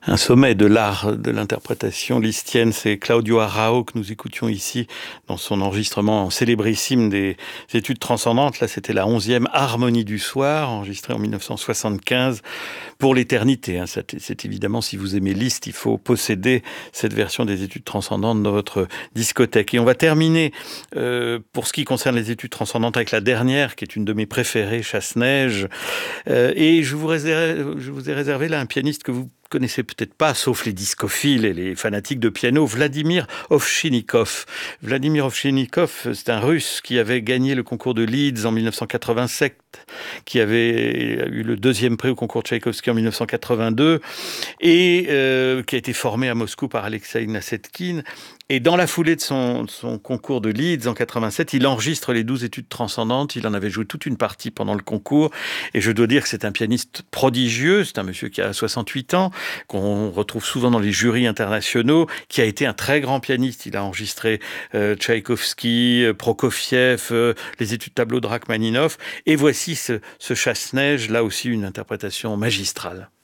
Un sommet de l'art de l'interprétation lisztienne, c'est Claudio Arrau que nous écoutions ici dans son enregistrement célébrissime des études transcendantes. Là, c'était la 11e harmonie du soir, enregistrée en 1975 pour l'éternité. C'est évidemment, si vous aimez Liszt, il faut posséder cette version des études transcendantes dans votre discothèque. Et on va terminer pour ce qui concerne les études transcendantes avec la dernière, qui est une de mes préférées, Chasse-Neige. Et je vous ai réservé là un pianiste que vous connaissez peut-être pas, sauf les discophiles et les fanatiques de piano, Vladimir Ovchinnikov. Vladimir Ovchinnikov, c'est un Russe qui avait gagné le concours de Leeds en 1987, qui avait eu le deuxième prix au concours de Tchaïkovski en 1982, et qui a été formé à Moscou par Alexei Nassetkin. Et dans la foulée de son concours de Leeds en 87, il enregistre les 12 études transcendantes. Il en avait joué toute une partie pendant le concours. Et je dois dire que c'est un pianiste prodigieux. C'est un monsieur qui a 68 ans, qu'on retrouve souvent dans les jurys internationaux, qui a été un très grand pianiste. Il a enregistré Tchaïkovski, Prokofiev, les études tableaux de Rachmaninoff. Et voici ce Chasse-Neige, là aussi une interprétation magistrale.